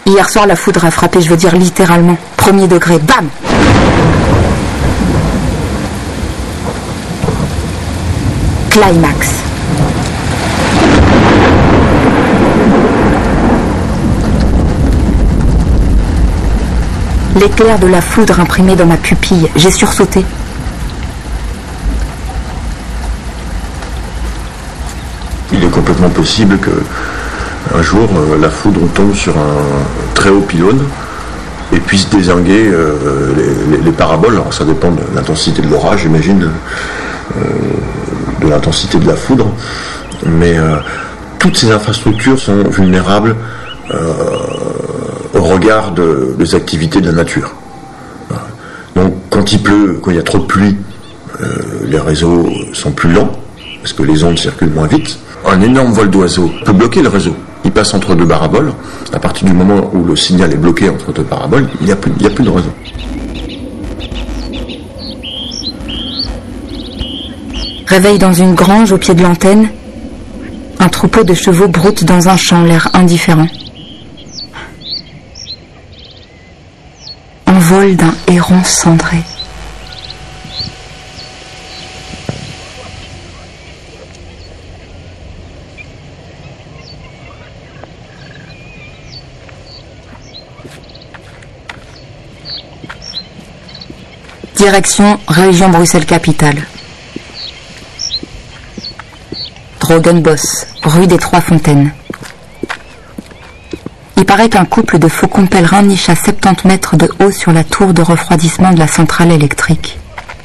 Hier soir, la foudre a frappé, je veux dire littéralement. Premier degré, bam! Climax. L'éclair de la foudre imprimé dans ma pupille, j'ai sursauté. Il est complètement possible que un jour la foudre tombe sur un très haut pylône et puisse dézinguer les paraboles. Alors, ça dépend de l'intensité de l'orage, j'imagine, de l'intensité de la foudre. Mais toutes ces infrastructures sont vulnérables au regard des activités de la nature. Donc quand il pleut, quand il y a trop de pluie, les réseaux sont plus lents, parce que les ondes circulent moins vite. Un énorme vol d'oiseaux peut bloquer le réseau. Il passe entre deux paraboles. À partir du moment où le signal est bloqué entre deux paraboles, il n'y a plus de réseau. Réveil dans une grange au pied de l'antenne. Un troupeau de chevaux broute dans un champ, l'air indifférent. Envol d'un héron cendré. Direction région Bruxelles-Capitale. Drogenbos, rue des Trois Fontaines. Il paraît qu'un couple de faucons pèlerins niche à 70 mètres de haut sur la tour de refroidissement de la centrale électrique.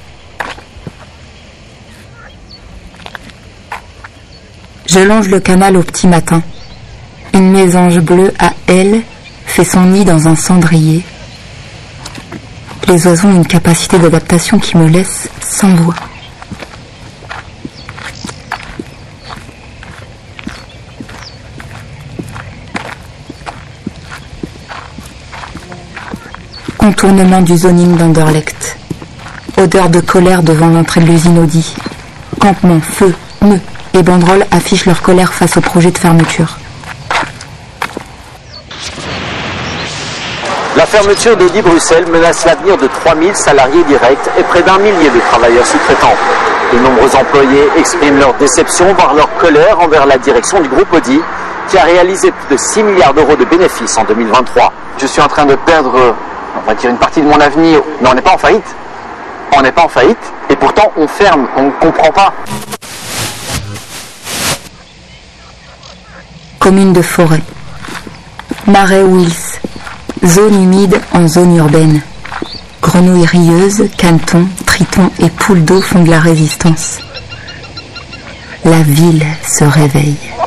Je longe le canal au petit matin. Une mésange bleue à ailes fait son nid dans un cendrier. Les oiseaux ont une capacité d'adaptation qui me laisse sans voix. Contournement du zoning d'Anderlecht. Odeur de colère devant l'entrée de l'usine Audi. Campement, feu, nœuds et banderoles affichent leur colère face au projet de fermeture. La fermeture d'Audi Bruxelles menace l'avenir de 3000 salariés directs et près d'1 millier de travailleurs sous-traitants. De nombreux employés expriment leur déception, voire leur colère envers la direction du groupe Audi, qui a réalisé plus de 6 milliards d'euros de bénéfices en 2023. Je suis en train de perdre, on va dire, une partie de mon avenir. Mais on n'est pas en faillite. On n'est pas en faillite, et pourtant on ferme, on ne comprend pas. Commune de Forêt. Marais Wills. Zone humide en zone urbaine. Grenouilles rieuses, canetons, tritons et poules d'eau font de la résistance. La ville se réveille.